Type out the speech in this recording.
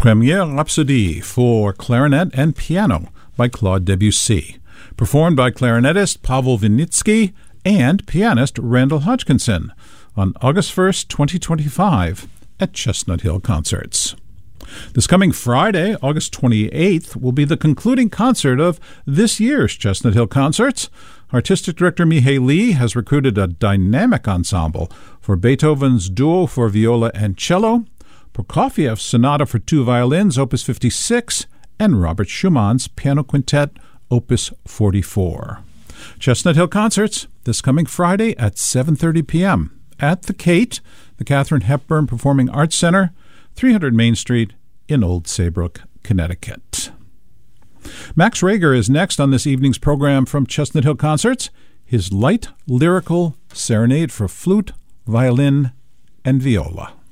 Première Rhapsodie for clarinet and piano by Claude Debussy, performed by clarinetist Pavel Vinitsky and pianist Randall Hodgkinson on August 1st, 2025 at Chestnut Hill Concerts. This coming Friday, August 28th, will be the concluding concert of this year's Chestnut Hill Concerts. Artistic director Mihai Lee has recruited a dynamic ensemble for Beethoven's Duo for Viola and Cello, Prokofiev's Sonata for Two Violins, Opus 56, and Robert Schumann's Piano Quintet, Opus 44. Chestnut Hill Concerts, this coming Friday at 7:30 p.m. at the Kate, the Katharine Hepburn Performing Arts Center, 300 Main Street in Old Saybrook, Connecticut. Max Reger is next on this evening's program from Chestnut Hill Concerts, his light lyrical serenade for flute, violin, and viola.